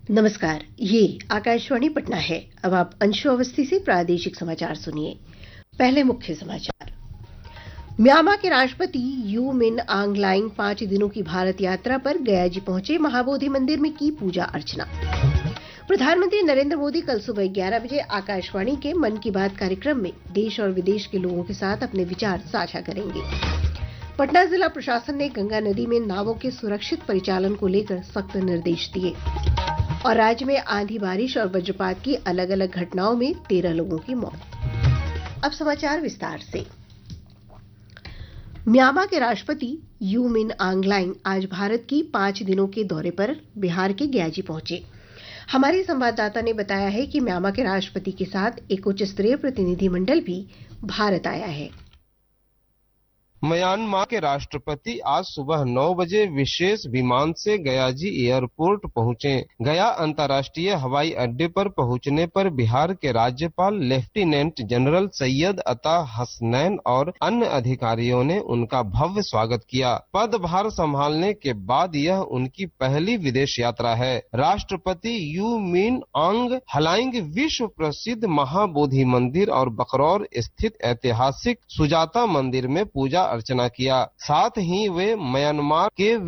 नमस्कार, ये आकाशवाणी पटना है। अब आप अंशु अवस्थी से प्रादेशिक समाचार सुनिए। पहले मुख्य समाचार। म्यांमा के राष्ट्रपति यू मिन आंग लाइंग 5 दिनों की भारत यात्रा पर गया जी पहुंचे। महाबोधि मंदिर में की पूजा अर्चना। प्रधानमंत्री नरेंद्र मोदी कल सुबह 11 बजे आकाशवाणी के मन की बात कार्यक्रम में देश और विदेश के लोगों के साथ अपने विचार साझा करेंगे। पटना जिला प्रशासन ने गंगा नदी में नावों के सुरक्षित परिचालन को लेकर सख्त निर्देश दिए। और राज्य में आंधी, बारिश और वज्रपात की अलग अलग घटनाओं में 13 लोगों की मौत। अब समाचार विस्तार से। म्यांमा के राष्ट्रपति यू मिन आंग लाइंग आज भारत की 5 दिनों के दौरे पर बिहार के गयाजी पहुंचे। हमारे संवाददाता ने बताया है कि म्यांमा के राष्ट्रपति के साथ एक उच्च स्तरीय प्रतिनिधिमंडल भी भारत आया है। म्यांमार के राष्ट्रपति आज सुबह 9 बजे विशेष विमान से गयाजी एयरपोर्ट पहुंचे। गया अंतर्राष्ट्रीय हवाई अड्डे पर पहुंचने पर बिहार के राज्यपाल लेफ्टिनेंट जनरल सैयद अता हसनैन और अन्य अधिकारियों ने उनका भव्य स्वागत किया। पदभार संभालने के बाद यह उनकी पहली विदेश यात्रा है। राष्ट्रपति यू मिन आंग हलाइंग विश्व प्रसिद्ध महाबोधि मंदिर और बकरौर स्थित ऐतिहासिक सुजाता मंदिर में पूजा अर्चना किया। साथ ही वे म्यांमार के